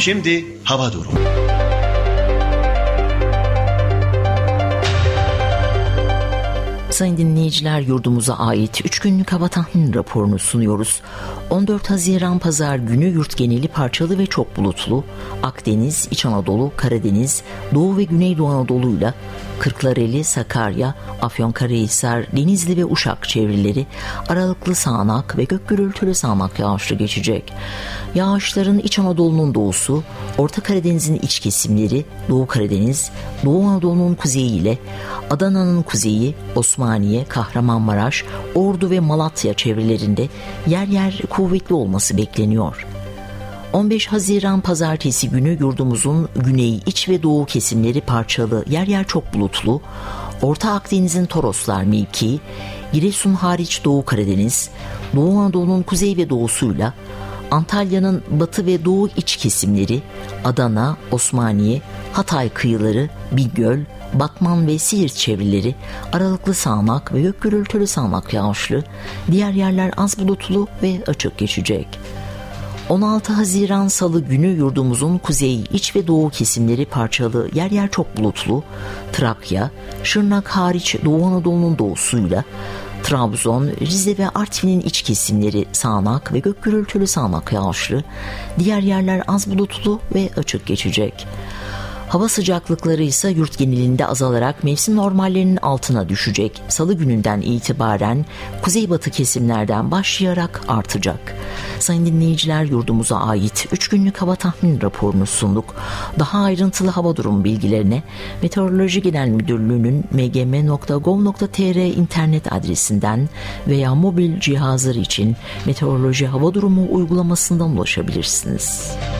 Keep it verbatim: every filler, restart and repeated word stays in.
Şimdi hava durumu. Sayın dinleyiciler, yurdumuza ait üç günlük hava tahmin raporunu sunuyoruz. on dört Haziran Pazar günü yurt geneli parçalı ve çok bulutlu. Akdeniz, İç Anadolu, Karadeniz, Doğu ve Güneydoğu Anadolu'yla Kırklareli, Sakarya, Afyonkarahisar, Denizli ve Uşak çevreleri aralıklı sağanak ve gök gürültülü sağanak yağışlı geçecek. Yağışların İç Anadolu'nun doğusu, Orta Karadeniz'in iç kesimleri, Doğu Karadeniz, Doğu Anadolu'nun kuzeyi ile Adana'nın kuzeyi, Osmaniye, Kahramanmaraş, Ordu ve Malatya çevrelerinde yer yer kuvvetli olması bekleniyor. on beş Haziran Pazartesi günü yurdumuzun güney, iç ve doğu kesimleri parçalı, yer yer çok bulutlu. Orta Akdeniz'in Toroslar mevkii, Giresun hariç Doğu Karadeniz, Doğu Anadolu'nun kuzey ve doğusuyla Antalya'nın batı ve doğu iç kesimleri, Adana, Osmaniye, Hatay kıyıları, Bingöl, Batman ve Siirt çevreleri aralıklı sağanak ve gök gürültülü sağanak yağışlı, diğer yerler az bulutlu ve açık geçecek. on altı Haziran Salı günü yurdumuzun kuzey, iç ve doğu kesimleri parçalı, yer yer çok bulutlu. Trakya, Şırnak hariç Doğu Anadolu'nun doğusuyla Trabzon, Rize ve Artvin'in iç kesimleri sağanak ve gök gürültülü sağanak yağışlı, diğer yerler az bulutlu ve açık geçecek. Hava sıcaklıkları ise yurt genelinde azalarak mevsim normallerinin altına düşecek. Salı gününden itibaren kuzeybatı kesimlerden başlayarak artacak. Sayın dinleyiciler, yurdumuza ait üç günlük hava tahmin raporunu sunduk. Daha ayrıntılı hava durumu bilgilerine Meteoroloji Genel Müdürlüğü'nün m g m nokta gov nokta t r internet adresinden veya mobil cihazlar için meteoroloji hava durumu uygulamasından ulaşabilirsiniz.